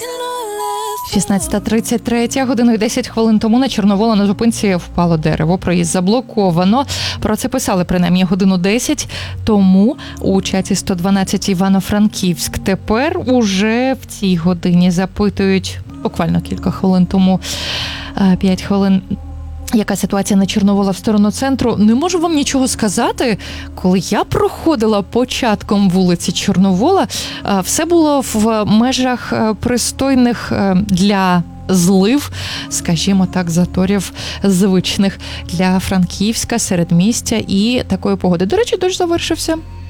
16:33, годину і 10 хвилин тому на Чорновола на зупинці впало дерево. Проїзд заблоковано. Про це писали принаймні годину 10 тому у чаті 112 Івано-Франківськ. Тепер уже в цій годині запитують, буквально кілька хвилин тому, 5 хвилин, яка ситуація на Чорновола в сторону центру. Не можу вам нічого сказати. Коли я проходила початком вулиці Чорновола, все було в межах пристойних для злив, скажімо так, заторів звичних для Франківська, середмістя і такої погоди. До речі, дощ завершився.